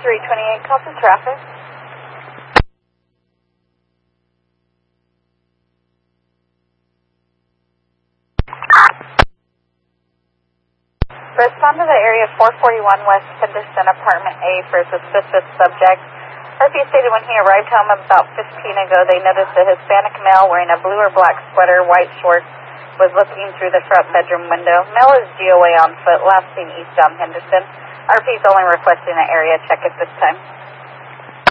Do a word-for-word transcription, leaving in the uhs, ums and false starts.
three twenty-eight, call for traffic. Respond to the area four forty-one West Henderson, Apartment A for a suspicious subject. Murphy stated when he arrived home about fifteen ago, they noticed a Hispanic male wearing a blue or black sweater, white shorts, was looking through the front bedroom window. Male is G O A on foot, last seen east on Henderson. R P is only requesting an area check at this time.